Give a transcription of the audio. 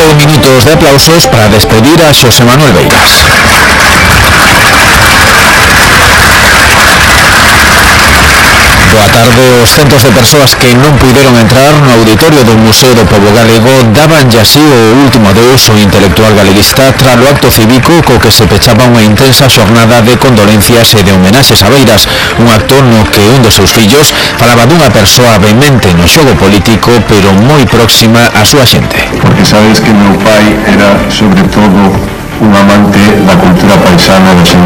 minutos de aplausos para despedir a Xosé Manuel Beiras. Boa tarde. Os centos de persoas que non puideron entrar no auditorio do Museo do Pobo Galego daban así o último adeus ao intelectual galeguista tras o acto cívico co que se pechaba unha intensa xornada de condolencias e de homenaxes a Beiras, un acto no que un dos seus fillos falaba dunha persoa veemente no xogo político pero moi próxima á súa xente. Porque sabes que meu pai era sobre todo un amante da cultura paisana do